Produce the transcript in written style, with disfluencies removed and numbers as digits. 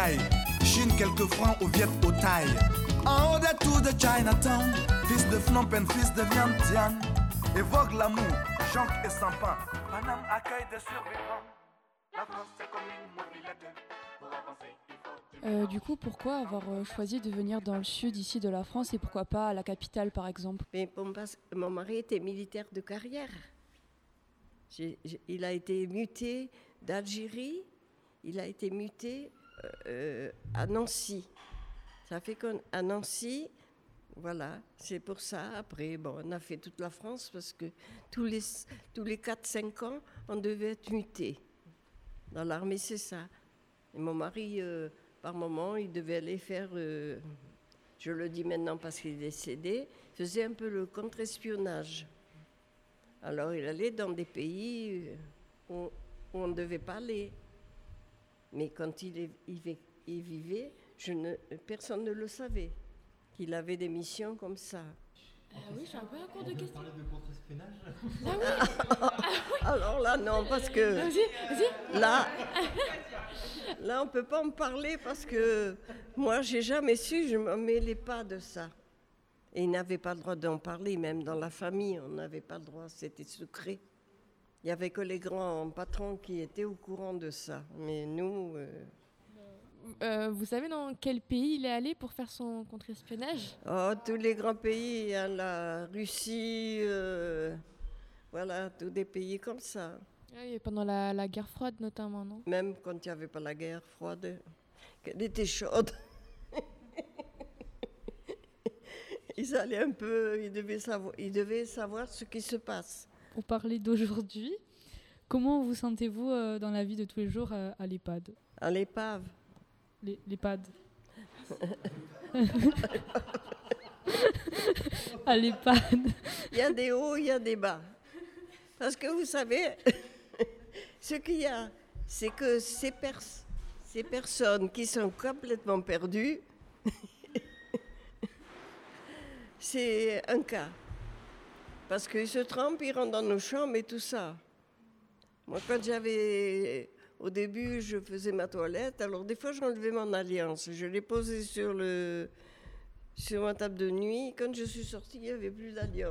caille. Chine quelques francs au Viet au Thaï. En haut des tours de Chinatown, fils de Phnom Penh, fils de Vientiane. Évoque l'amour, Jonque et Sampan. Paname accueille des survivants. La France c'est comme une mobilette. Pour avancer, il faut Du coup, pourquoi avoir choisi de venir dans le sud ici de la France et pourquoi pas à la capitale par exemple? Mais mon mari était militaire de carrière. Il a été muté d'Algérie, il a été muté à Nancy. Ça fait qu'à Nancy, voilà, c'est pour ça. Après, on a fait toute la France parce que tous les 4-5 ans, on devait être muté. Dans l'armée, c'est ça. Et mon mari, par moment, il devait aller faire, je le dis maintenant parce qu'il est décédé, faisait un peu le contre-espionnage. Alors il allait dans des pays où on ne devait pas aller. Mais quand il vivait, personne ne le savait, qu'il avait des missions comme ça. Oui, j'ai un peu un cours de questions. Parler de contre-espionnage. Alors là, non, parce que Vas-y. là, on ne peut pas en parler parce que moi, j'ai jamais su, je ne me mêlais pas de ça. Et ils n'avaient pas le droit d'en parler, même dans la famille, on n'avait pas le droit, c'était secret. Il n'y avait que les grands patrons qui étaient au courant de ça. Mais nous... Vous savez dans quel pays il est allé pour faire son contre-espionnage? Oh, tous les grands pays, hein, la Russie, voilà, tous des pays comme ça. Oui, pendant la guerre froide notamment, non? Même quand il n'y avait pas la guerre froide, qu'elle était chaude. Ils allaient un peu, ils devaient savoir ce qui se passe. Pour parler d'aujourd'hui, comment vous sentez-vous dans la vie de tous les jours à l'EHPAD? À l'épave. L'EHPAD. À l'EHPAD. Il y a des hauts, il y a des bas. Parce que vous savez, ce qu'il y a, c'est que ces personnes qui sont complètement perdues, c'est un cas. Parce qu'ils se trompent, ils rentrent dans nos chambres et tout ça. Moi, au début, je faisais ma toilette, alors des fois, j'enlevais mon alliance. Je l'ai posée sur ma table de nuit. Quand je suis sortie, il n'y avait plus d'alliance.